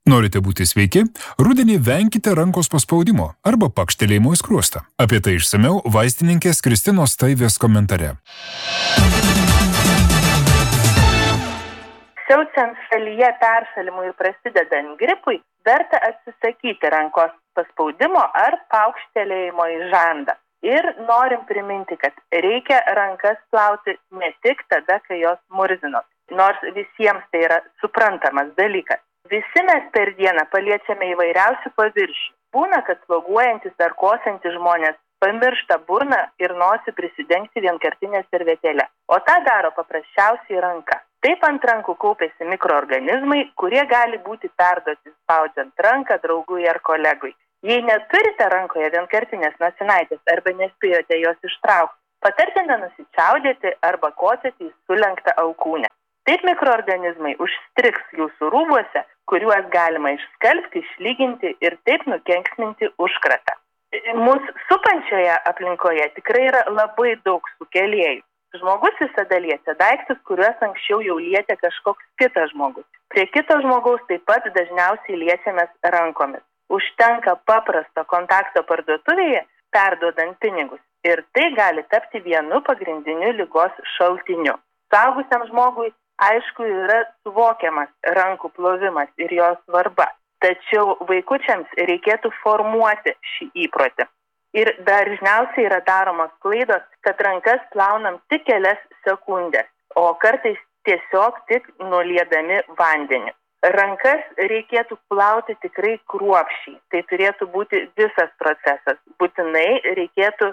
Norite būti sveiki? Rudenį venkite rankos paspaudimo arba pakštelėjimo į skruostą. Apie tai išsamiau vaistininkės Kristinos Staivės komentare. Siaučiant šalyje peršalimui ir prasidedant gripui, verta atsisakyti rankos paspaudimo ar paukštelėjimo į žandą. Ir norim priminti, kad reikia rankas plauti ne tik tada, kai jos murzinos, nors visiems tai yra suprantamas dalykas. Visi mes per dieną paliečiame įvairiausių paviršių. Būna, kad sloguojantis ar kosantis žmonės pamiršta burną ir nosį prisidengti vienkartinę servetėlę, o tą daro paprasčiausiai ranka. Taip ant rankų kaupiasi mikroorganizmai, kurie gali būti perduoti spaudžiant ranką draugui ar kolegui. Jei neturite rankoje vienkartinės nosinaitės arba nespėjote jos ištraukti, patartina nusičiaudėti arba kosėti į sulenktą alkūnę. Taip mikroorganizmai užstrigs jūsų rūbuose, kuriuos galima išskalbti, išlyginti ir taip nukenksminti užkratą. Mūsų supančioje aplinkoje tikrai yra labai daug sukėlėjų. Žmogus visada liečia daiktus, kuriuos anksčiau jau lietė kažkoks kitas žmogus. Prie kito žmogaus taip pat dažniausiai liečiamės rankomis. Užtenka paprasto kontakto parduotuvėje, perduodant pinigus. Ir tai gali tapti vienu pagrindiniu ligos šaltiniu. Suaugusiam žmogui, aišku, yra suvokiamas rankų plovimas ir jo svarba. Tačiau vaikučiams reikėtų formuoti šį įprotį. Ir dažniausiai yra daromos klaidos, kad rankas plaunam tik kelias sekundės, o kartais tiesiog tik nuliedami vandeniu. Rankas reikėtų plauti tikrai kruopščiai. Tai turėtų būti visas procesas. Būtinai reikėtų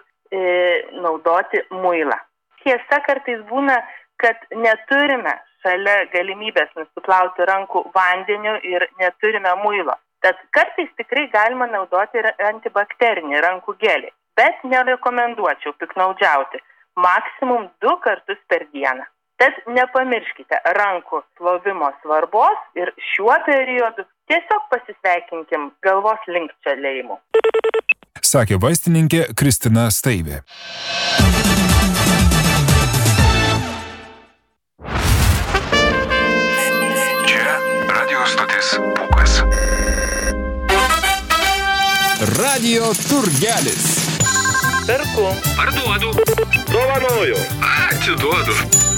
naudoti muilą. Tiesa, kartais būna, kad neturime šalia galimybės nusiplauti rankų vandeniu ir neturime muilo. Tad kartais tikrai galima naudoti ir antibakterinį rankų gelį, bet nerekomenduočiau piknaudžiauti maksimum 2 kartus per dieną. Tad nepamirškite rankų plovimo svarbos ir šiuo periodu tiesiog pasisveikinkim galvos linkčiojimu. Sakė vaistininkė Kristina Staivė. Radio stotis Pūkas. Radio turgelis. Perku. Parduodu. Dovanoju. Atiduodu.